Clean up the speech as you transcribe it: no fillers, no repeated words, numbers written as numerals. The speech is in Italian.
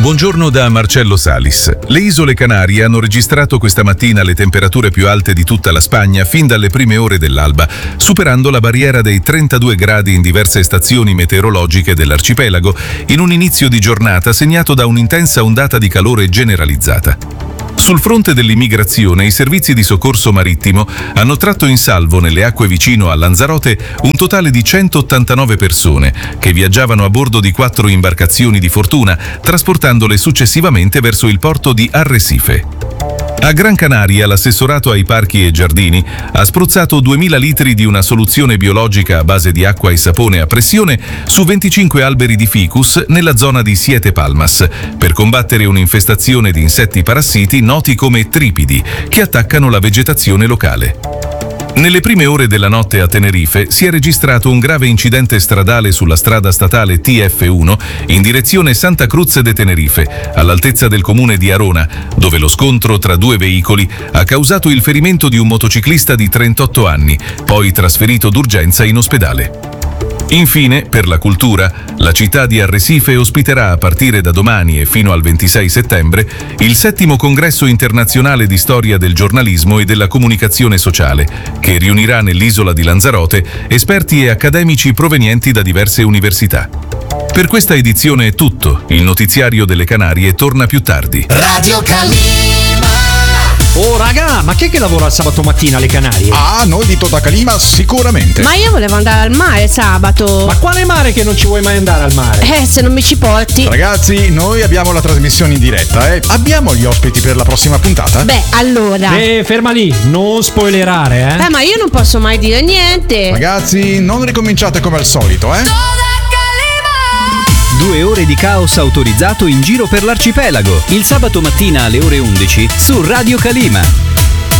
Buongiorno da Marcello Salis. Le isole Canarie hanno registrato questa mattina le temperature più alte di tutta la Spagna fin dalle prime ore dell'alba, superando la barriera dei 32 gradi in diverse stazioni meteorologiche dell'arcipelago, in un inizio di giornata segnato da un'intensa ondata di calore generalizzata. Sul fronte dell'immigrazione, i servizi di soccorso marittimo hanno tratto in salvo nelle acque vicino a Lanzarote un totale di 189 persone che viaggiavano a bordo di 4 imbarcazioni di fortuna, trasportandole successivamente verso il porto di Arrecife. A Gran Canaria l'assessorato ai parchi e giardini ha spruzzato 2000 litri di una soluzione biologica a base di acqua e sapone a pressione su 25 alberi di ficus nella zona di Siete Palmas per combattere un'infestazione di insetti parassiti noti come tripidi che attaccano la vegetazione locale. Nelle prime ore della notte a Tenerife si è registrato un grave incidente stradale sulla strada statale TF1 in direzione Santa Cruz de Tenerife, all'altezza del comune di Arona, dove lo scontro tra due veicoli ha causato il ferimento di un motociclista di 38 anni, poi trasferito d'urgenza in ospedale. Infine, per la cultura, la città di Arrecife ospiterà a partire da domani e fino al 26 settembre il 7° congresso internazionale di storia del giornalismo e della comunicazione sociale, che riunirà nell'isola di Lanzarote esperti e accademici provenienti da diverse università. Per questa edizione è tutto. Il notiziario delle Canarie torna più tardi. Radio Calima. Oh raga, ma chi è che lavora il sabato mattina alle Canarie? Ah, noi di Tota Calima sicuramente. Ma io volevo andare al mare sabato. Ma quale mare che non ci vuoi mai andare al mare? Se non mi ci porti. Ragazzi, noi abbiamo la trasmissione in diretta, Abbiamo gli ospiti per la prossima puntata? Beh, allora. Ferma lì, non spoilerare, ma io non posso mai dire niente. Ragazzi, non ricominciate come al solito, 2 ore di caos autorizzato in giro per l'arcipelago, il sabato mattina alle ore 11 su Radio Calima.